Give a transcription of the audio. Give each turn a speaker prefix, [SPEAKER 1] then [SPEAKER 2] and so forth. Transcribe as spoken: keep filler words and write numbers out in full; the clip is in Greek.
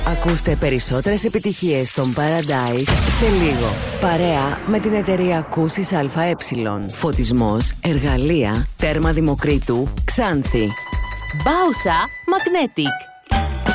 [SPEAKER 1] Ακούστε περισσότερες επιτυχίες στον Paradise σε λίγο. Παρέα με την εταιρεία Ακούσεις ΑΕ. Φωτισμός, εργαλεία, τέρμα Δημοκρίτου, Ξάνθη.
[SPEAKER 2] Μπάουσα Magnetic.